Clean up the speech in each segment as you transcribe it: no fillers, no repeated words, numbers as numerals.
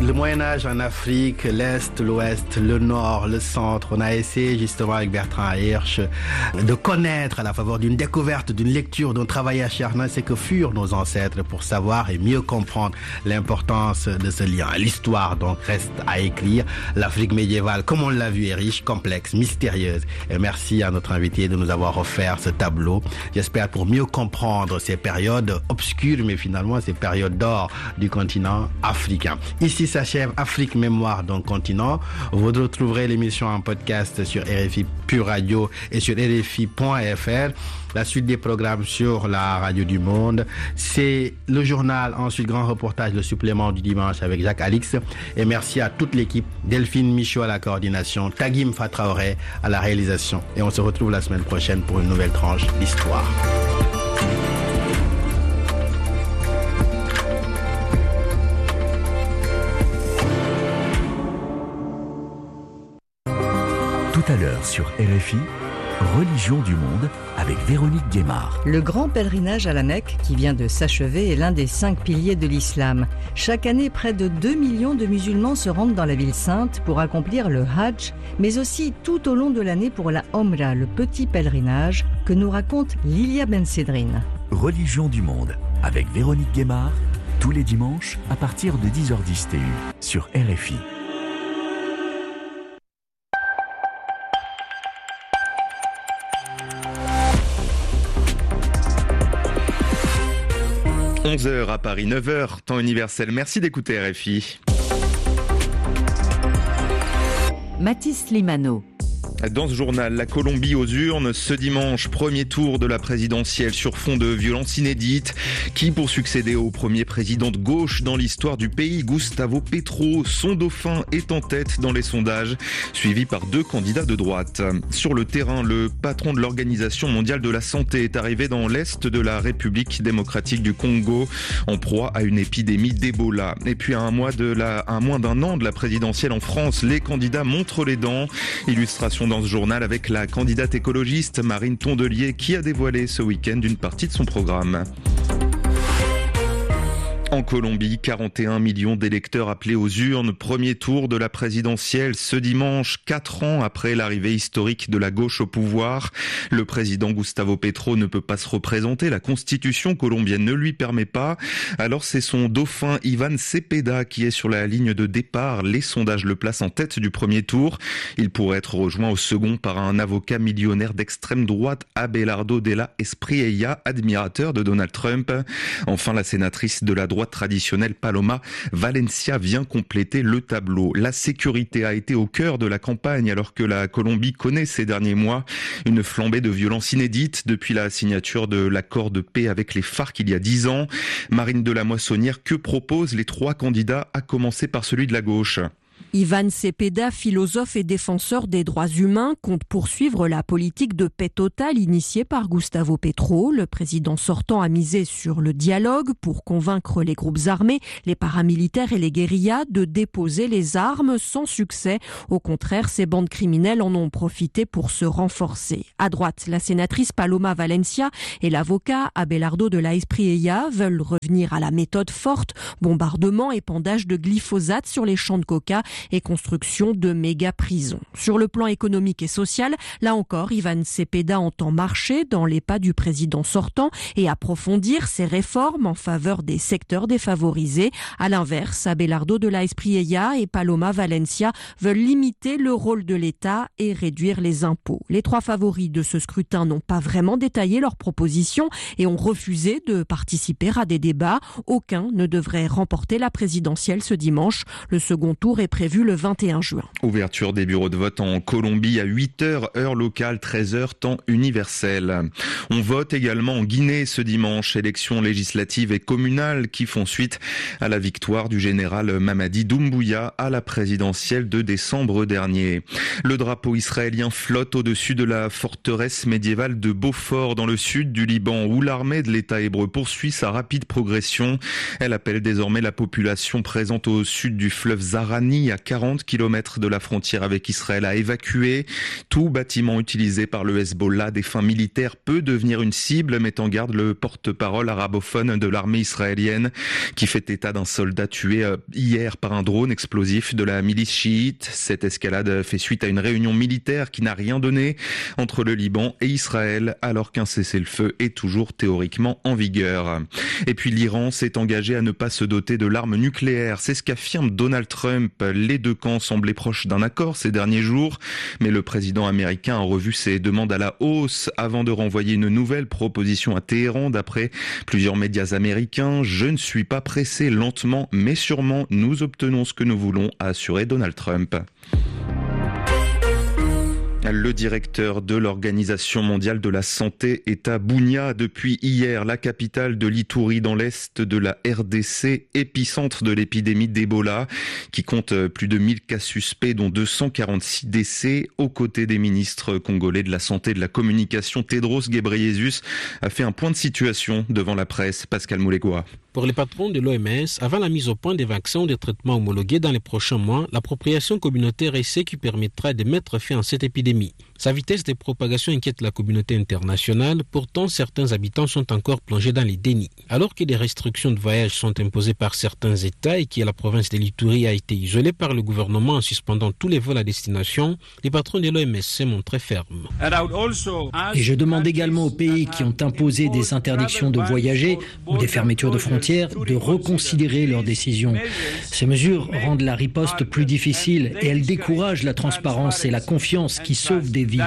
Le Moyen-Âge en Afrique, l'Est, l'Ouest, le Nord, le Centre. On a essayé justement avec Bertrand Hirsch de connaître à la faveur d'une découverte, d'une lecture, d'un travail acharné, ce que furent nos ancêtres pour savoir et mieux comprendre l'importance de ce lien. L'histoire donc reste à écrire. L'Afrique médiévale, comme on l'a vu, est riche, complexe, mystérieuse. Et merci à notre invité de nous avoir offert ce tableau. J'espère pour mieux comprendre ces périodes obscures, mais finalement ces périodes d'or du continent africain. Ici s'achève Afrique Mémoire d'un continent. Vous retrouverez l'émission en podcast sur RFI Pure Radio et sur RFI.fr. La suite des programmes sur la radio du monde, c'est le journal, ensuite grand reportage, le supplément du dimanche avec Jacques Alix. Et merci à toute l'équipe, Delphine Michaud à la coordination, Tagim Fatraoré à la réalisation. Et on se retrouve la semaine prochaine pour une nouvelle tranche d'histoire. Tout à l'heure sur RFI, Religion du monde avec Véronique Guémard. Le grand pèlerinage à la Mecque qui vient de s'achever est l'un des 5 piliers de l'islam. Chaque année, près de 2 millions de musulmans se rendent dans la ville sainte pour accomplir le Hajj, mais aussi tout au long de l'année pour la Omra, le petit pèlerinage que nous raconte Lilia Ben Sedrine. Religion du monde avec Véronique Guémard, tous les dimanches à partir de 10h10 TU sur RFI. « 11h à Paris, 9h, temps universel. Merci d'écouter RFI. Mathis Limano. Dans ce journal, la Colombie aux urnes, ce dimanche, premier tour de la présidentielle sur fond de violences inédites. Qui pour succéder au premier président de gauche dans l'histoire du pays, Gustavo Petro, son dauphin est en tête dans les sondages, suivi par 2 candidats de droite. Sur le terrain, le patron de l'Organisation mondiale de la santé est arrivé dans l'est de la République démocratique du Congo, en proie à une épidémie d'Ebola. Et puis à moins d'un an de la présidentielle en France, les candidats montrent les dents. Illustration dans ce journal avec la candidate écologiste Marine Tondelier qui a dévoilé ce week-end une partie de son programme. En Colombie, 41 millions d'électeurs appelés aux urnes. Premier tour de la présidentielle ce dimanche, 4 ans après l'arrivée historique de la gauche au pouvoir. Le président Gustavo Petro ne peut pas se représenter. La constitution colombienne ne lui permet pas. Alors c'est son dauphin Iván Cepeda qui est sur la ligne de départ. Les sondages le placent en tête du premier tour. Il pourrait être rejoint au second par un avocat millionnaire d'extrême droite, Abelardo de la Espriella, admirateur de Donald Trump. Enfin, la sénatrice de la droite traditionnelle Paloma Valencia vient compléter le tableau. La sécurité a été au cœur de la campagne alors que la Colombie connaît ces derniers mois une flambée de violence inédite depuis la signature de l'accord de paix avec les FARC il y a 10 ans. Marine de la Moissonnière, que proposent les 3 candidats, à commencer par celui de la gauche? Iván Cepeda, philosophe et défenseur des droits humains, compte poursuivre la politique de paix totale initiée par Gustavo Petro. Le président sortant a misé sur le dialogue pour convaincre les groupes armés, les paramilitaires et les guérillas de déposer les armes sans succès. Au contraire, ces bandes criminelles en ont profité pour se renforcer. À droite, la sénatrice Paloma Valencia et l'avocat Abelardo de la Espriella veulent revenir à la méthode forte, bombardement, épandage de glyphosate sur les champs de coca et construction de méga-prisons. Sur le plan économique et social, là encore, Iván Cepeda entend marcher dans les pas du président sortant et approfondir ses réformes en faveur des secteurs défavorisés. À l'inverse, Abelardo de la Espriella et Paloma Valencia veulent limiter le rôle de l'État et réduire les impôts. Les 3 favoris de ce scrutin n'ont pas vraiment détaillé leurs propositions et ont refusé de participer à des débats. Aucun ne devrait remporter la présidentielle ce dimanche. Le second tour est prévu le 21 juin. Ouverture des bureaux de vote en Colombie à 8h, heure locale, 13h, temps universel. On vote également en Guinée ce dimanche, élections législatives et communales qui font suite à la victoire du général Mamadi Doumbouya à la présidentielle de décembre dernier. Le drapeau israélien flotte au-dessus de la forteresse médiévale de Beaufort dans le sud du Liban où l'armée de l'État hébreu poursuit sa rapide progression. Elle appelle désormais la population présente au sud du fleuve Zahrani à 40 km de la frontière avec Israël a évacué. Tout bâtiment utilisé par le Hezbollah des fins militaires peut devenir une cible, met en garde le porte-parole arabophone de l'armée israélienne qui fait état d'un soldat tué hier par un drone explosif de la milice chiite. Cette escalade fait suite à une réunion militaire qui n'a rien donné entre le Liban et Israël alors qu'un cessez-le-feu est toujours théoriquement en vigueur. Et puis l'Iran s'est engagé à ne pas se doter de l'arme nucléaire. C'est ce qu'affirme Donald Trump. Les deux camps semblaient proches d'un accord ces derniers jours, mais le président américain a revu ses demandes à la hausse avant de renvoyer une nouvelle proposition à Téhéran. D'après plusieurs médias américains, je ne suis pas pressé, lentement mais sûrement, nous obtenons ce que nous voulons, a assuré Donald Trump. Le directeur de l'Organisation mondiale de la santé est à Bunia depuis hier, la capitale de l'Ituri dans l'est de la RDC, épicentre de l'épidémie d'Ebola, qui compte plus de 1000 cas suspects, dont 246 décès. Aux côtés des ministres congolais de la santé et de la communication, Tedros Ghebreyesus a fait un point de situation devant la presse. Pascal Moulegoa. Pour les patrons de l'OMS, avant la mise au point des vaccins ou des traitements homologués dans les prochains mois, l'appropriation communautaire est ce qui permettra de mettre fin à cette épidémie. Sa vitesse de propagation inquiète la communauté internationale, pourtant certains habitants sont encore plongés dans les dénis. Alors que des restrictions de voyage sont imposées par certains États et que la province de l'Ituri a été isolée par le gouvernement en suspendant tous les vols à destination, les patrons de l'OMS se montraient fermes. Et je demande également aux pays qui ont imposé des interdictions de voyager ou des fermetures de frontières de reconsidérer leurs décisions. Ces mesures rendent la riposte plus difficile et elles découragent la transparence et la confiance qui sauvent des vies.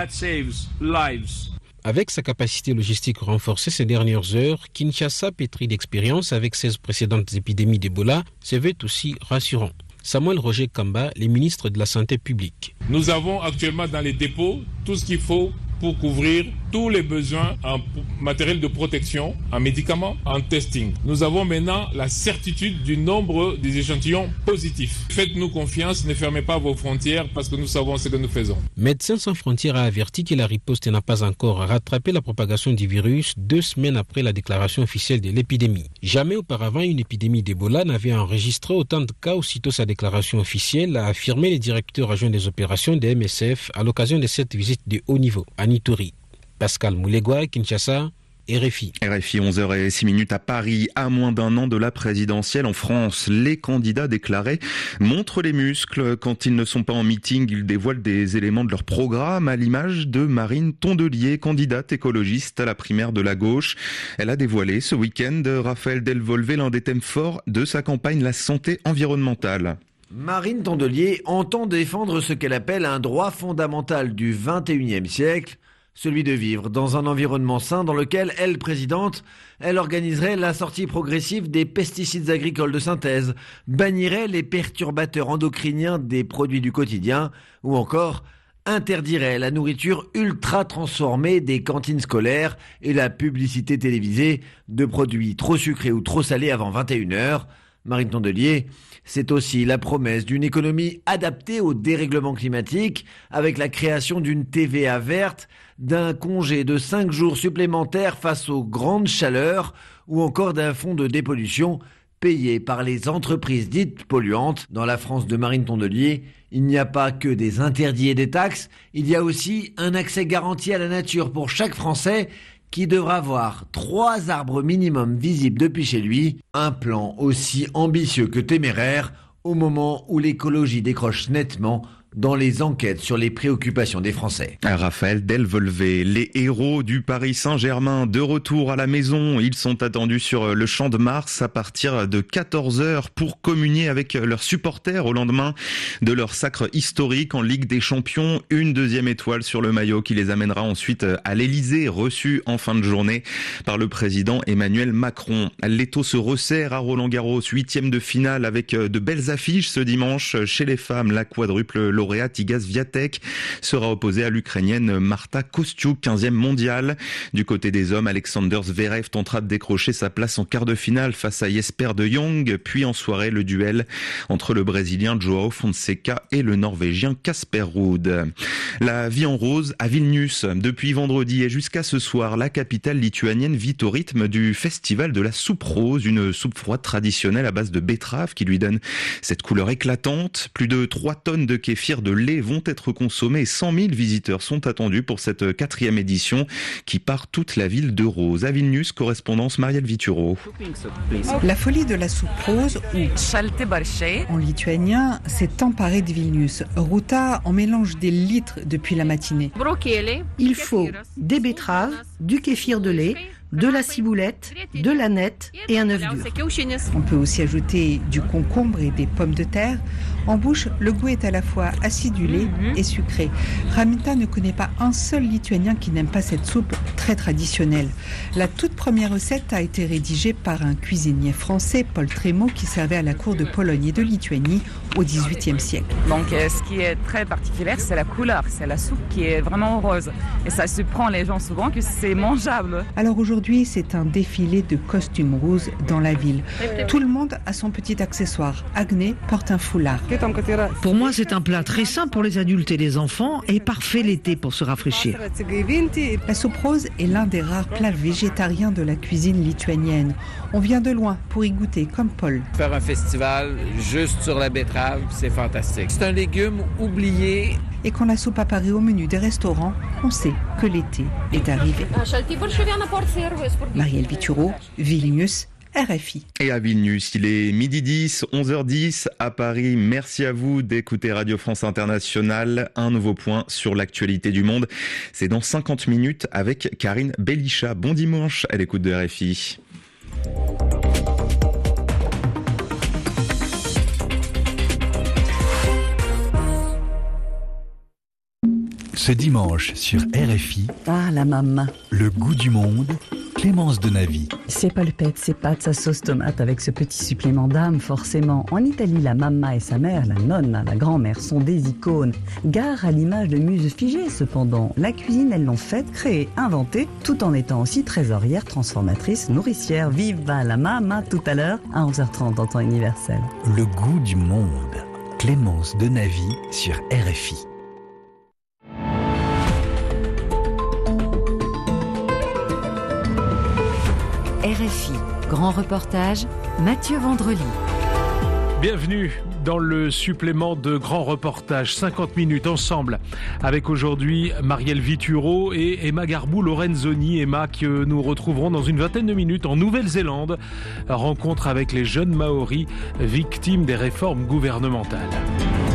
Avec sa capacité logistique renforcée ces dernières heures, Kinshasa, pétri d'expérience avec 16 précédentes épidémies d'Ebola, se veut aussi rassurant. Samuel Roger Kamba, le ministre de la Santé publique. Nous avons actuellement dans les dépôts tout ce qu'il faut pour couvrir tous les besoins en matériel de protection, en médicaments, en testing. Nous avons maintenant la certitude du nombre des échantillons positifs. Faites-nous confiance, ne fermez pas vos frontières parce que nous savons ce que nous faisons. Médecins sans frontières a averti que la riposte n'a pas encore rattrapé la propagation du virus 2 semaines après la déclaration officielle de l'épidémie. Jamais auparavant une épidémie d'Ebola n'avait enregistré autant de cas aussitôt sa déclaration officielle, a affirmé le directeur adjoint des opérations de MSF à l'occasion de cette visite de haut niveau à Ituri. Pascal Moulegoa, Kinshasa, RFI. RFI, 11h06 à Paris. À moins d'un an de la présidentielle en France, les candidats déclarés montrent les muscles. Quand ils ne sont pas en meeting, ils dévoilent des éléments de leur programme, à l'image de Marine Tondelier, candidate écologiste à la primaire de la gauche. Elle a dévoilé ce week-end, Raphaël Delvolvé, l'un des thèmes forts de sa campagne, la santé environnementale. Marine Tondelier entend défendre ce qu'elle appelle un droit fondamental du XXIe siècle, celui de vivre dans un environnement sain dans lequel elle, présidente, elle organiserait la sortie progressive des pesticides agricoles de synthèse, bannirait les perturbateurs endocriniens des produits du quotidien ou encore interdirait la nourriture ultra transformée des cantines scolaires et la publicité télévisée de produits trop sucrés ou trop salés avant 21h. Marine Tondelier, c'est aussi la promesse d'une économie adaptée au dérèglement climatique avec la création d'une TVA verte, d'un congé de 5 jours supplémentaires face aux grandes chaleurs ou encore d'un fonds de dépollution payé par les entreprises dites polluantes. Dans la France de Marine Tondelier, il n'y a pas que des interdits et des taxes, il y a aussi un accès garanti à la nature pour chaque Français qui devra avoir 3 arbres minimum visibles depuis chez lui, un plan aussi ambitieux que téméraire au moment où l'écologie décroche nettement dans les enquêtes sur les préoccupations des Français. Raphaël Delvolvé, les héros du Paris Saint-Germain de retour à la maison. Ils sont attendus sur le Champ de Mars à partir de 14h pour communier avec leurs supporters au lendemain de leur sacre historique en Ligue des Champions. Une 2e étoile sur le maillot qui les amènera ensuite à l'Elysée, reçue en fin de journée par le président Emmanuel Macron. L'étau se resserre à Roland-Garros, 8e de finale avec de belles affiches ce dimanche. Chez les femmes, la quadruple lauréate Iga Swiatek sera opposée à l'Ukrainienne Marta Kostyuk, 15e mondiale. Du côté des hommes, Alexander Zverev tentera de décrocher sa place en quart de finale face à Jesper de Jong. Puis en soirée, le duel entre le Brésilien Joao Fonseca et le Norvégien Casper Ruud. La vie en rose à Vilnius. Depuis vendredi et jusqu'à ce soir, la capitale lituanienne vit au rythme du festival de la soupe rose, une soupe froide traditionnelle à base de betterave qui lui donne cette couleur éclatante. Plus de 3 tonnes de kéfir de lait vont être consommées et 100 000 visiteurs sont attendus pour cette 4e édition qui part toute la ville de rose. À Vilnius, correspondance Marielle Vituro. La folie de la soupe rose, ou en lituanien, s'est emparée de Vilnius. Ruta en mélange des litres depuis la matinée. Il faut des betteraves, du kéfir de lait, de la ciboulette, de la nette et un œuf dur. On peut aussi ajouter du concombre et des pommes de terre. En bouche, le goût est à la fois acidulé et sucré. Raminta ne connaît pas un seul Lituanien qui n'aime pas cette soupe très traditionnelle. La toute première recette a été rédigée par un cuisinier français, Paul Trémaux, qui servait à la cour de Pologne et de Lituanie au XVIIIe siècle. Donc ce qui est très particulier, c'est la couleur. C'est la soupe qui est vraiment rose. Et ça surprend les gens souvent que c'est mangeable. Alors aujourd'hui, c'est un défilé de costumes roses dans la ville. Tout le monde a son petit accessoire. Agnès porte un foulard. Pour moi, c'est un plat très sain pour les adultes et les enfants et parfait l'été pour se rafraîchir. La soupe rose est l'un des rares plats végétariens de la cuisine lituanienne. On vient de loin pour y goûter, comme Paul. Faire un festival juste sur la betterave, c'est fantastique. C'est un légume oublié. Et quand la soupe apparaît au menu des restaurants, on sait que l'été est arrivé. Marielle Vituro, Vilnius, RFI. Et à Vilnius, il est 12h10, 11h10 à Paris. Merci à vous d'écouter Radio France Internationale. Un nouveau point sur l'actualité du monde. C'est dans 50 minutes avec Karine Belichat. Bon dimanche à l'écoute de RFI. Ce dimanche sur RFI, Ah, la maman. le goût du monde, Clémence Denavi. Ses polpettes, ses pâtes, sa sauce tomate avec ce petit supplément d'âme, forcément. En Italie, la mamma et sa mère, la nonna, la grand-mère, sont des icônes. Gare à l'image de muses figées, cependant. La cuisine, elles l'ont faite, créée, inventée, tout en étant aussi trésorière, transformatrice, nourricière. Viva la mamma, tout à l'heure, à 11h30 en temps universel. Le goût du monde, Clémence Denavi sur RFI. RFI, grand reportage, Mathieu Vendrely. Bienvenue dans le supplément de grand reportage, 50 minutes ensemble, avec aujourd'hui Marielle Vituro et Emma Garbou-Lorenzoni. Emma, que nous retrouverons dans une vingtaine de minutes en Nouvelle-Zélande. Rencontre avec les jeunes Maoris victimes des réformes gouvernementales.